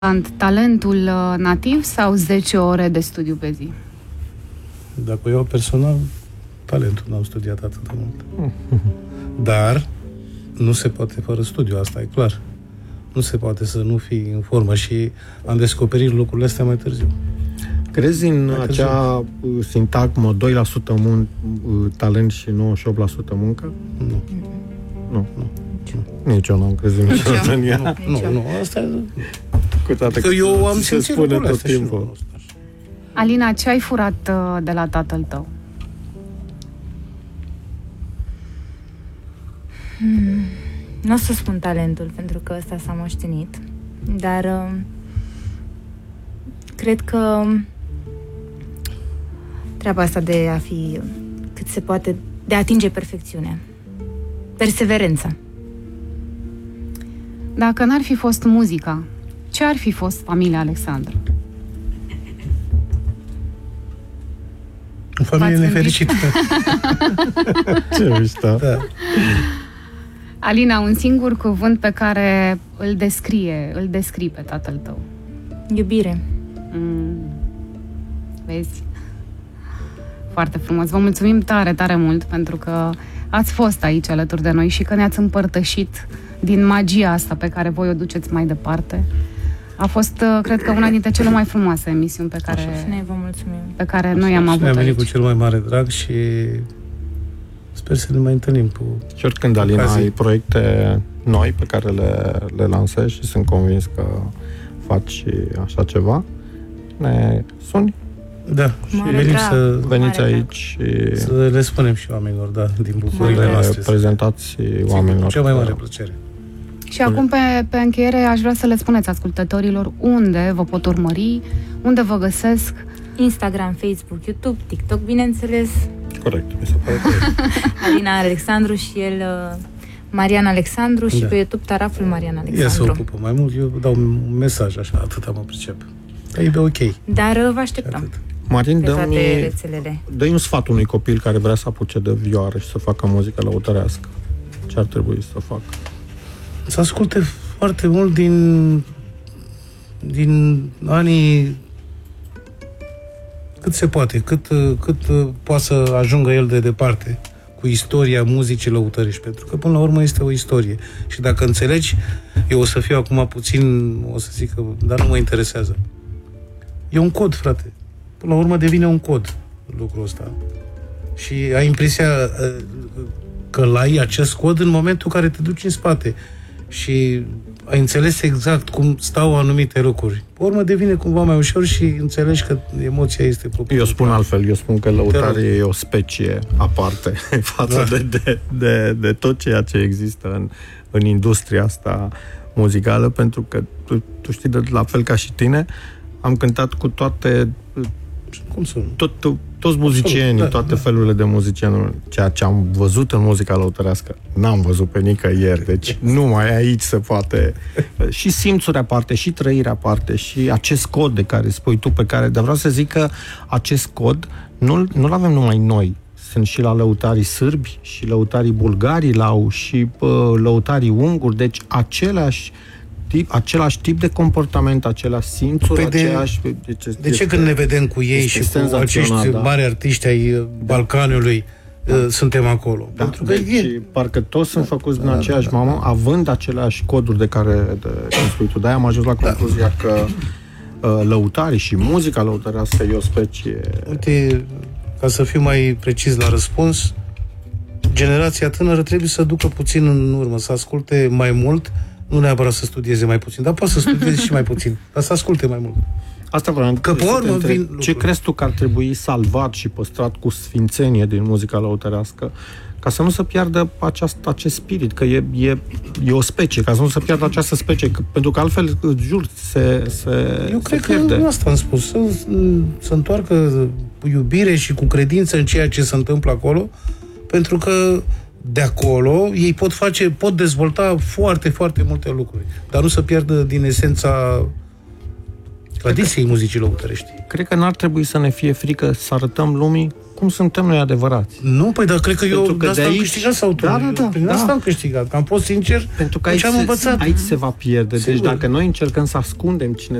Talentul nativ sau 10 ore de studiu pe zi? Dacă eu personal, talentul n-am studiat atât de mult. Dar nu se poate fără studiu, asta e clar. Nu se poate să nu fii în formă și am descoperit lucrurile astea mai târziu. Crezi în acea sintagmă 2% talent și 98% muncă? Nu. Nu. Nici eu n-am crezut niciodată în ea. Nu, asta e... Cu toate că eu am simțit lucrurile tot timpul. Alina, ce ai furat de la tatăl tău? Nu o să spun talentul, pentru că ăsta s-a moștenit, dar cred că treaba asta de a fi cât se poate, de a atinge perfecțiunea, perseverența. Dacă n-ar fi fost muzica, ce ar fi fost familia Alexandru? O familie nefericită. Ce mișto. Da. Alina, un singur cuvânt pe care îl descrii pe tatăl tău. Iubire. Vezi? Foarte frumos. Vă mulțumim tare, tare mult pentru că ați fost aici alături de noi și că ne-ați împărtășit din magia asta pe care voi o duceți mai departe. A fost, cred că, una dintre cele mai frumoase emisiuni pe care, vă mulțumim. Pe care noi am avut aici. Ne-am venit cu cel mai mare drag și sper să ne mai întâlnim cu... Și oricând, Alina, ai proiecte noi pe care le lansezi și sunt convins că faci așa ceva, ne suni. Da, și veniți aici și să le spunem și oamenilor, da, din bucurile noastre. Prezentați oamenilor. Cea mai mare plăcere. Și acum, pe încheiere, aș vrea să le spuneți ascultătorilor unde vă pot urmări, unde vă găsesc. Instagram, Facebook, YouTube, TikTok, bineînțeles. Corect, mi se pare. Alina Alexandru și el Marian Alexandru și pe YouTube Taraful Marian Alexandru. Ea se ocupă mai mult, eu dau un mesaj așa, atâta mă pricep. Dar e ok. Dar vă așteptăm. Marin, dă-i un sfat unui copil care vrea să apuce de vioară și să facă muzică lăutărească. Ce ar trebui să facă? Să asculte foarte mult din anii cât se poate, cât poate să ajungă el de departe cu istoria muzicii lăutărești, pentru că până la urmă este o istorie. Și dacă înțelegi, eu o să fiu acum puțin, o să zic că, dar nu mă interesează. E un cod, frate. Până la urmă devine un cod lucrul ăsta. Și ai impresia că l-ai acest cod în momentul în care te duci în spate. Și ai înțeles exact cum stau anumite lucruri. Pe urmă devine cumva mai ușor și înțelegi că emoția este propriu. Eu spun altfel, eu spun că lăutarii e o specie aparte față de tot ceea ce există în industria asta muzicală, pentru că tu știi, la fel ca și tine, am cântat cu toate toți muzicienii, toate felurile de muzicieni. Ceea ce am văzut în muzica lăutărească n-am văzut pe nicăieri, deci numai aici se poate. Și simțuri aparte, și trăiri aparte, și acest cod de care spui tu, dar vreau să zic că acest cod nu-l avem numai noi. Sunt și la lăutarii sârbi, și lăutarii bulgari l-au, și lăutarii unguri, deci același tip de comportament, aceleași simțuri, De ce când ne vedem cu ei și cu acești mari artiști ai Balcanului, suntem acolo? Da, pentru că parcă toți sunt făcuți din aceeași mamă, având aceleași coduri de care spui tu. De-aia am ajuns la concluzia că lăutarii și muzica lăutărească e o specie... Uite, ca să fiu mai precis la răspuns, generația tânără trebuie să ducă puțin în urmă, să asculte mai mult. Nu neapărat să studieze mai puțin, dar poate să studieze și mai puțin, dar să asculte mai mult. Asta vreau că pe urmă ce crezi tu că ar trebui salvat și păstrat cu sfințenie din muzica lăutărească, ca să nu se piardă acest spirit, că e o specie, ca să nu se piardă această specie, pentru că altfel, jur, eu cred că asta am spus, să întoarcă cu iubire și cu credință în ceea ce se întâmplă acolo, pentru că de acolo ei pot dezvolta foarte, foarte multe lucruri, dar nu să pierdă din esența tradiției muzicii lăutărești. Cred că n-ar trebui să ne fie frică să arătăm lumii cum suntem noi adevărați. Nu, păi, dar cred că eu de asta am câștigat sau tu. Prin asta am câștigat, că am fost sincer, pentru că aici am învățat. aici se va pierde. Sigur. Deci dacă noi încercăm să ascundem cine